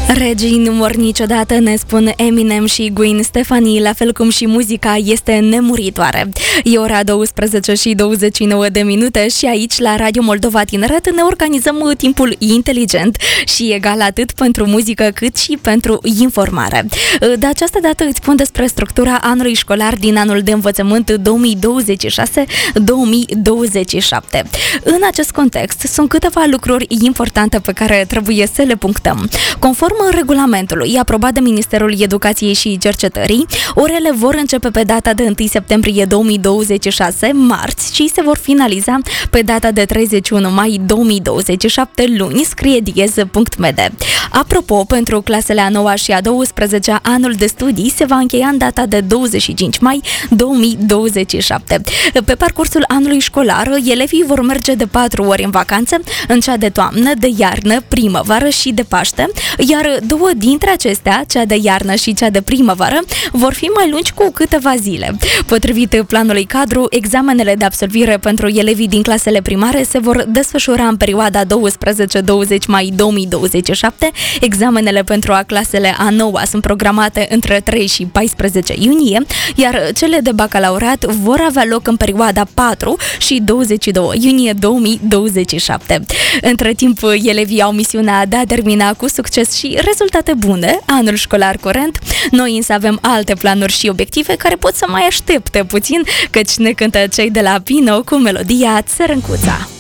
Regii nu mor niciodată, ne spun Eminem și Gwen Stefani, la fel cum și muzica este nemuritoare. E ora 12:29 și aici, la Radio Moldova Tineret, ne organizăm timpul inteligent și egal atât pentru muzică cât și pentru informare. De această dată îți spun despre structura anului școlar din anul de învățământ 2026-2027. În acest context, sunt câteva lucruri importante pe care trebuie să le punctăm. Conform regulamentului aprobat de Ministerul Educației și Cercetării, orele vor începe pe data de 1 septembrie 2026, marți, și se vor finaliza pe data de 31 mai 2027, luni, scrie diez.md. Apropo, pentru clasele a 9-a și a 12-a, anul de studii se va încheia în data de 25 mai 2027. Pe parcursul anului școlar, elevii vor merge de 4 ori în vacanțe, în cea de toamnă, de iarnă, primăvară și de Paște, iar două dintre acestea, cea de iarnă și cea de primăvară, vor fi mai lungi cu câteva zile. Potrivit planului cadru, examenele de absolvire pentru elevii din clasele primare se vor desfășura în perioada 12-20 mai 2027. Examenele pentru clasele a 9-a sunt programate între 3 și 14 iunie, iar cele de bacalaureat vor avea loc în perioada 4 și 22 iunie 2027. Între timp, elevii au misiunea de a termina cu succes și rezultate bune anul școlar curent. Noi însă avem alte planuri și obiective care pot să mai aștepte puțin, căci ne cântă cei de la Pino cu melodia Țărâncuța.